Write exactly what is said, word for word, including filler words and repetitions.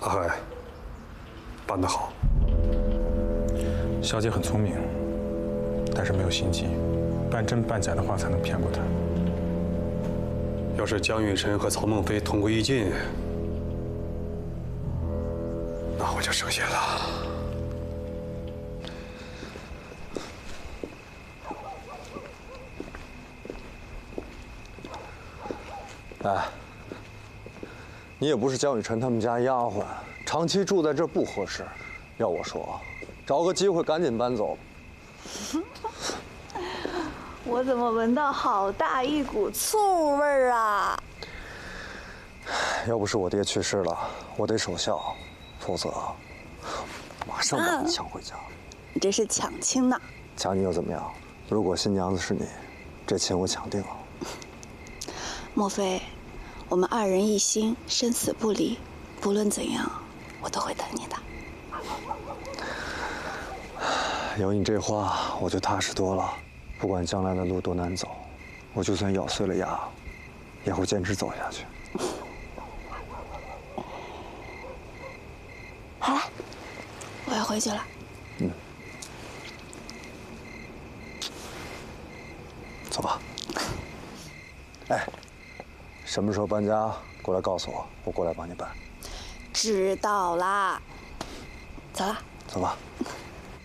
阿海，办得好。 小姐很聪明，但是没有心机，半真半假的话才能骗过她。 要是江雨晨和曹孟非同归于尽，那我就省心了。 哎，你也不是江雨晨他们家丫鬟，长期住在这儿不合适。要我说，找个机会赶紧搬走。 我怎么闻到好大一股醋味儿啊！ 要不是我爹去世了，我得守孝，否则马上把你抢回家。 你这是抢亲呢？ 抢你又怎么样？如果新娘子是你，这亲我抢定了。 莫非，我们二人一心，生死不离，不论怎样，我都会等你的。 有你这话，我就踏实多了。不管将来的路多难走，我就算咬碎了牙，也会坚持走下去。 好了，我要回去了。 嗯，走吧。哎，什么时候搬家过来告诉我，我过来帮你办。 知道啦。走了。 走吧。